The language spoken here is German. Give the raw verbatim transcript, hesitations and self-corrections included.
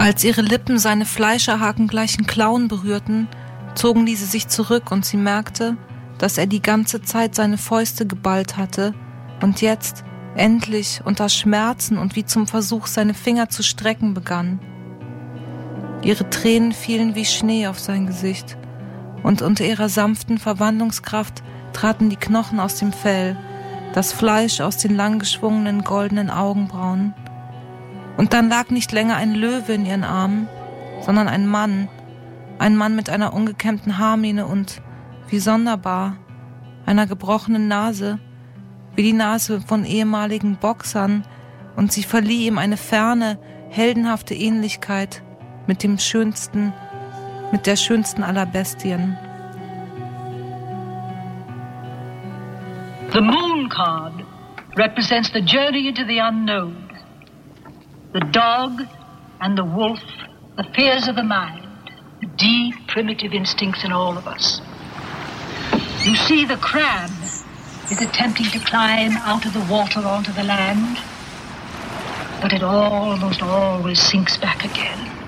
Als ihre Lippen seine fleischerhakengleichen Klauen berührten, zogen diese sich zurück und sie merkte, dass er die ganze Zeit seine Fäuste geballt hatte und jetzt, endlich, unter Schmerzen und wie zum Versuch, seine Finger zu strecken begann. Ihre Tränen fielen wie Schnee auf sein Gesicht und unter ihrer sanften Verwandlungskraft traten die Knochen aus dem Fell, das Fleisch aus den langgeschwungenen goldenen Augenbrauen. Und dann lag nicht länger ein Löwe in ihren Armen, sondern ein Mann, ein Mann mit einer ungekämmten Haarmähne und, wie sonderbar, einer gebrochenen Nase, wie die Nase von ehemaligen Boxern, und sie verlieh ihm eine ferne, heldenhafte Ähnlichkeit mit dem schönsten, mit der schönsten aller Bestien. The moon card represents the journey into the unknown. The dog and the wolf, the fears of the mind, the deep primitive instincts in all of us. You see, the crab is attempting to climb out of the water onto the land, but it almost always sinks back again.